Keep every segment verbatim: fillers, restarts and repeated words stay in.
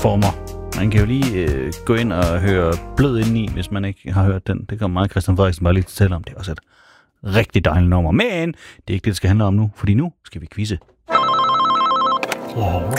former. Man kan jo lige øh, gå ind og høre Blød indeni, hvis man ikke har hørt den. Det kommer meget Christian Frederiksen bare lige til at tale om. Det er også et rigtig dejligt nummer. Men det er ikke det, det skal handle om nu, fordi nu skal vi quizze. Oh.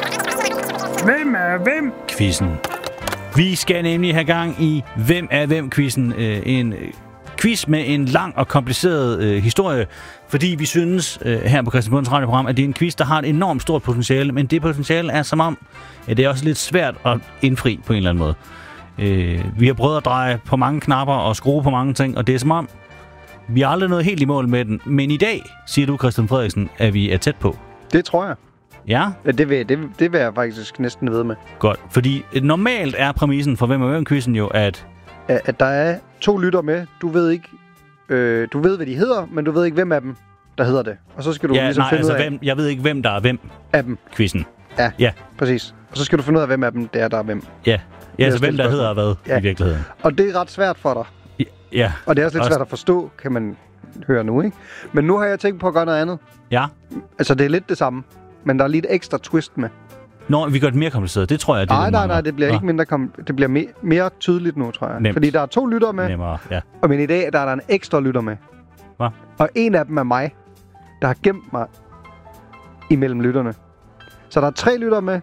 Hvem er hvem? Quizzen. Vi skal nemlig have gang i Hvem er hvem-quizzen. Øh, en quiz med en lang og kompliceret øh, historie, fordi vi synes øh, her på Christiansborgs radioprogram, at det er en quiz, der har et enormt stort potentiale, men det potentiale er som om, at det er også lidt svært at indfri på en eller anden måde. Øh, vi har prøvet at dreje på mange knapper og skrue på mange ting, og det er som om, vi har aldrig nået helt i mål med den. Men i dag, siger du, Christian Frederiksen, at vi er tæt på. Det tror jeg. Ja? Ja, det vil, det, det vil jeg faktisk næsten ved med. Godt, fordi normalt er præmissen for Hvem er hvem-quizzen jo, at... At der er to lytter med. Du ved ikke, øh, du ved, hvad de hedder, men du ved ikke, hvem af dem, der hedder det. Og så skal du ja, ligesom nej, finde altså, ud af... Hvem, jeg ved ikke, hvem der er hvem af dem. Quizzen. Ja, ja, præcis. Og så skal du finde ud af, hvem af dem det er, der er hvem. Ja, ja altså hvem der hedder hvad ja. i virkeligheden. Og det er ret svært for dig. Ja. Og det er også lidt også... svært at forstå, kan man høre nu, ikke? Men nu har jeg tænkt på at gøre noget andet. Ja. Altså, det er lidt det samme, men der er lige et ekstra twist med. Nå, vi gør det mere kompliceret. Det tror jeg, det nej, er nej, nej, det bliver Nå. ikke mindre kom... Det bliver me- mere tydeligt nu, tror jeg. Nemt. Fordi der er to lyttere med. Nemmere, ja. Og men i dag der er der en ekstra lytter med. Hvad? Og en af dem er mig, der har gemt mig imellem lytterne. Så der er tre lyttere med,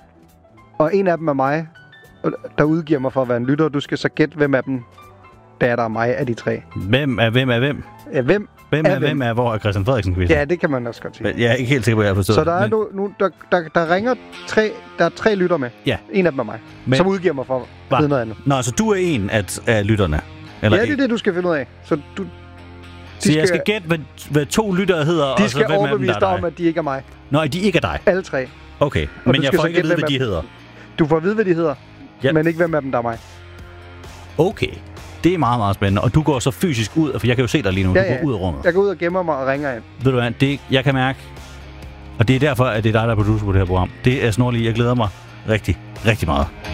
og en af dem er mig, der udgiver mig for at være en lytter. Du skal så gætte, hvem af dem, der er der er mig af de tre. Hvem er hvem er hvem? Ja, hvem Hvem er, er hvem? hvem er hvor er Christian Frederiksen quizzen? Ja, det kan man også godt sige. Jeg er ikke helt sikker på, at jeg har forstået. Så der er men... nu, nu der, der, der ringer tre, der er tre lytter med. Ja. En af dem er mig, men... som udgiver mig for at vide noget andet. Nå, altså du er en af, af lytterne? Eller ja, det er det, du skal finde ud af. Så du... Så skal... jeg skal gætte, hvad, hvad to lyttere hedder, de og så skal hvem overbevise dig om, at de ikke er mig. Nå, de ikke er dig? Alle tre. Okay, og men jeg får ikke at vide, hvad de hedder. Du får at vide, hvad de hedder, ja. men ikke hvem af dem, der er mig. Okay. Det er meget, meget spændende. Og du går så fysisk ud, for jeg kan jo se dig lige nu. Ja, du ja. går ud af rummet. Jeg går ud og gemmer mig og ringer ind. Ved du hvad, det, jeg kan mærke, og det er derfor, at det er dig, der er producer på det her program. Det er snorligt. Jeg glæder mig rigtig, rigtig meget.